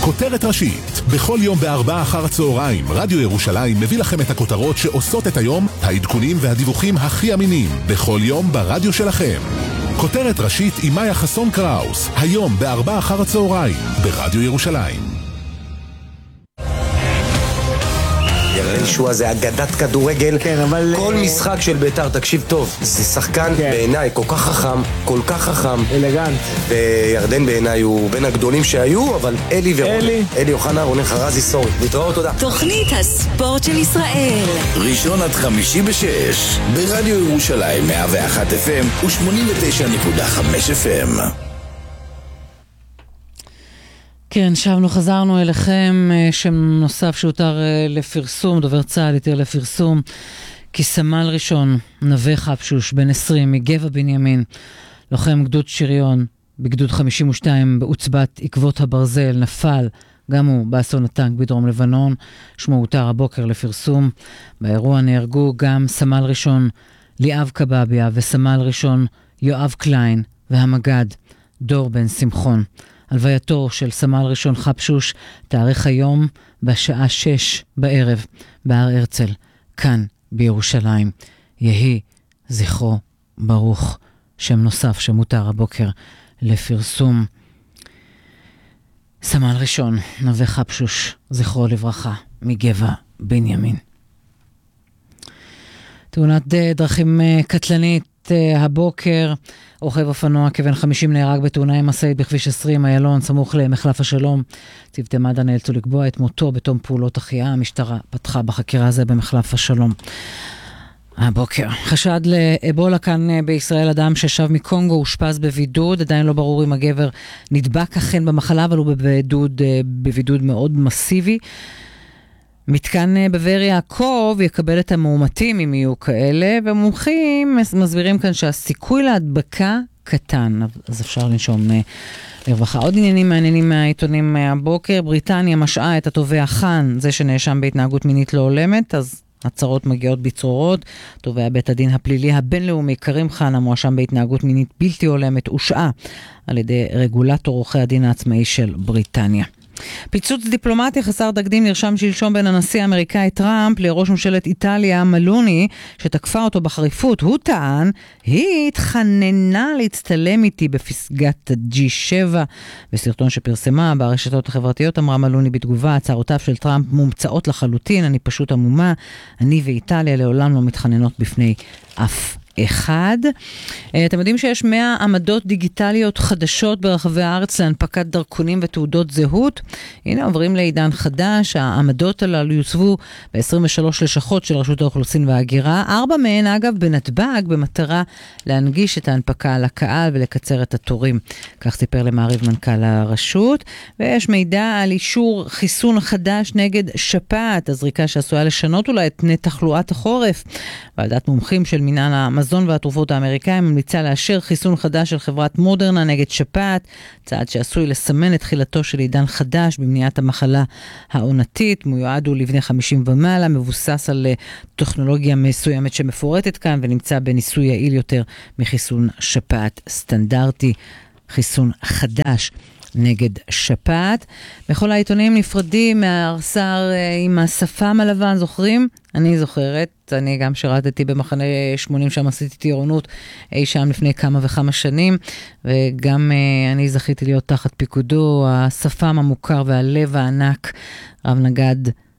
כותרת ראשית. בכל יום ב16:00 רדיו ירושלים מביא לכם את הכותרות שעושות את היום, העדכונים והדיווחים הכי אמינים, בכל יום ברדיו שלכם. כותרת ראשית עם מאיה חסון קראוס, היום ב16:00 ברדיו ירושלים. ירדן שואה זה אגדת כדורגל, כן, אבל כל משחק של בית"ר, תקשיב טוב, זה שחקן בעיניי כל כך חכם, כל כך חכם, אלגנט. וירדן בעיניי הוא בין הגדולים שהיו, אבל אלי אוחנה, רונן חרזי, סורי. להתראות, תודה. תוכנית הספורט של ישראל. ראשון עד חמישי ב-6 ברדיו ירושלים 101 FM ו-89.5 FM. כן, חזרנו אליכם, שם נוסף שהותר לפרסום, דובר צה"ל יותר לפרסום, כי סמל ראשון, נווה חפשוש, בן 20, מגבע בנימין, לוחם גדוד שריון, בגדוד 52, בעוצבת עקבות הברזל, נפל, גם הוא באסון הטנק בדרום לבנון, שמו הותר הבוקר לפרסום. באירוע נהרגו גם סמל ראשון ליאב קבביה, וסמל ראשון יואב קליין, והמגד דור בן שמחון. הלווייתו של סמל ראשון חפשוש תאריך היום בשעה 6 בערב בהר הרצל, כאן בירושלים. יהי זכרו ברוך. שם נוסף שמותר הבוקר לפרסום. סמל ראשון נווה חפשוש, זכרו לברכה, מגבע בנימין. תאונת דרכים קטלנית הבוקר, רוכב אופנוע כבן 50 נהרג בתאונה עם משאית בכביש 20 איילון, סמוך למחלף השלום. צוותי מד"א נאלצו לקבוע את מותו בתום פעולות החייאה. המשטרה פתחה בחקירה הזה במחלף השלום הבוקר. חשד לאבולה כאן בישראל, אדם ששב מקונגו אושפז בבידוד, עדיין לא ברור אם הגבר נדבק אכן במחלה, אבל הוא בבידוד מאוד מסיבי. מתקן בבאר יעקב יקבל את המאומתים אם יהיו כאלה, ומומחים מסבירים כאן שהסיכוי להדבקה קטן, אז אפשר לנשום לרווחה. עוד עניינים מעניינים מהעיתונים הבוקר. בריטניה משעה את התובע חאן, זה שנאשם בהתנהגות מינית לא הולמת, אז הצהרות מגיעות בצרורות. תובע בית הדין הפלילי הבינלאומי קרים חאן, המואשם בהתנהגות מינית בלתי הולמת, הושעה על ידי רגולטור עורכי הדין העצמאי של בריטניה. פיצוץ דיפלומטי חסר תקדים נרשם שלשום בין הנשיא האמריקאי טראמפ לראש ממשלת איטליה מלוני, שתקפה אותו בחריפות. הוא טען, היא התחננה להצטלם איתי בפסגת G7. בסרטון שפרסמה ברשתות החברתיות אמרה מלוני בתגובה, הצהרותיו של טראמפ מומצאות לחלוטין, אני פשוט עמומה, אני ואיטליה לעולם לא מתחננות בפני אף אחד. אתם יודעים שיש 100 עמדות דיגיטליות חדשות ברחבי הארץ להנפקת דרכונים ותעודות זהות. הנה עוברים לעידן חדש. העמדות הללו יוצבו ב-23 לשכות של רשות האוכלוסין וההגירה. 4 מהן אגב בנתב"ג, במטרה להנגיש את ההנפקה לקהל ולקצר את התורים. כך סיפר למעריב מנכ"ל הרשות. ויש מידע על אישור חיסון חדש נגד שפעת, הזריקה שעשויה לשנות אולי את פני תחלואת החורף. ועדת מומחים של מינהל המזון והתרופות האמריקאים ממליצה לאשר חיסון חדש של חברת מודרנה נגד שפעת, צעד שעשוי לסמן את תחילתו של עידן חדש במניעת המחלה העונתית. מיועד הוא לבני 50 ומעלה, מבוסס על טכנולוגיה מסוימת שמפורטת כאן ונמצא בניסוי יעיל יותר מחיסון שפעת סטנדרטי. חיסון חדש נגד שפעת. בכל העיתונים נפרדים מהארסר עם השפם הלבן, זוכרים? אני זוכרת, אני גם שירתתי במחנה 80, שם עשיתי טירונות אי שם לפני כמה וכמה שנים, וגם אני זכיתי להיות תחת פיקודו. השפם המוכר והלב הענק, רב נגד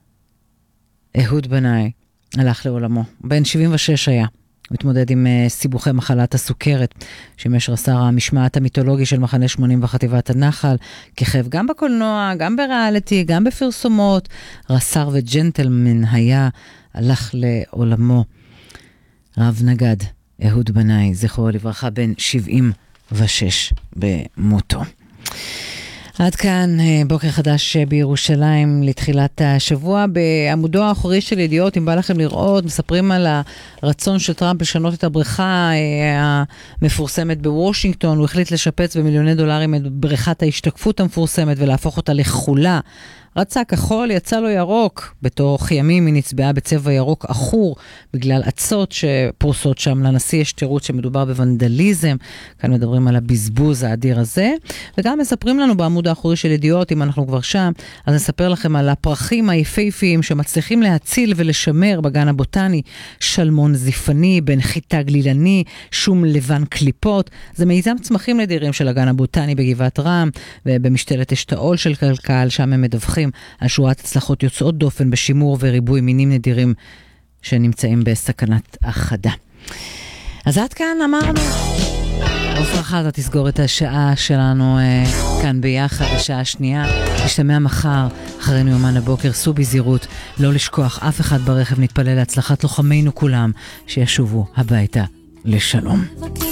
אהוד בנאי, הלך לעולמו. בן 76 היה. הוא התמודד עם סיבוכי מחלת הסוכרת, שימש רס"ר המשמעת המיתולוגי של מחנה 80 בחטיבת הנחל, כיכב גם בקולנוע, גם בריאליטי, גם בפרסומות. רס"ר וג'נטלמן היה, הלך לעולמו. רב נגד אהוד בנאי, זכרו לברכה, בן 76 במותו. עד כאן בוקר חדש בירושלים לתחילת השבוע. בעמודו האחורי של ידיעות, אם בא לכם לראות, מספרים על הרצון של טראמפ לשנות את הבריכה המפורסמת בוושינגטון. הוא החליט לשפץ במיליוני דולרים את בריכת ההשתקפות המפורסמת ולהפוך אותה לחולה. רצה כחול, יצא לו ירוק. בתוך ימים היא נצבעה בצבע ירוק אחור, בגלל עצות שפורסות שם. לנשיא יש תירוץ שמדובר בוונדליזם, כאן מדברים על הבזבוז האדיר הזה, וגם מספרים לנו בעמוד האחורי של ידיעות, אם אנחנו כבר שם, אז נספר לכם על הפרחים היפהפיים שמצליחים להציל ולשמר בגן הבוטני, שלמון זיפני, בן חיטה גלילני, שום לבן קליפות. זה מיזם צמחים נדירים של הגן הבוטני בגבעת רם, ובמשתלת אשתאול של קלקל, שם הם מדווחים על שורת הצלחות יוצאות דופן בשימור וריבוי מינים נדירים שנמצאים בסכנת הכחדה. אז עד כאן אמרנו. עופרה חזה תסגור את השעה שלנו כאן ביחד, השעה השנייה. נשתמע מחר, אחרינו יומן הבוקר, סעו בזהירות, לא לשכוח אף אחד ברכב, נתפלל להצלחת לוחמינו כולם, שישובו הביתה לשלום.